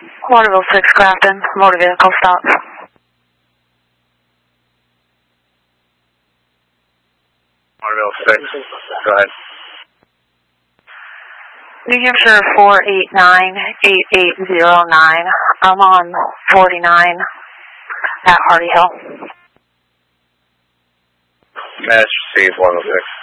Waterville 6, Grafton, motor vehicle stop. Waterville 6, go ahead. New Hampshire 489-8809. I'm on 49 at Hardy Hill. Match received 106.